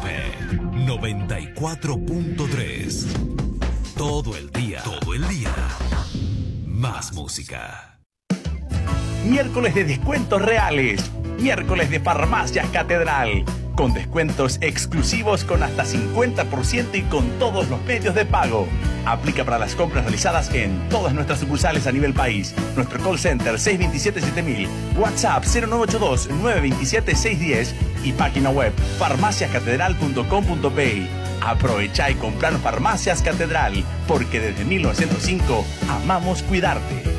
Fe 94.3. Todo el día. Más música. Miércoles de descuentos reales. Miércoles de Farmacias Catedral. Con descuentos exclusivos con hasta 50% y con todos los medios de pago. Aplica para las compras realizadas en todas nuestras sucursales a nivel país. Nuestro call center 627-7000, WhatsApp 0982-927-610 y página web farmaciascatedral.com.pe. Aprovecha y comprá en Farmacias Catedral, porque desde 1905 amamos cuidarte.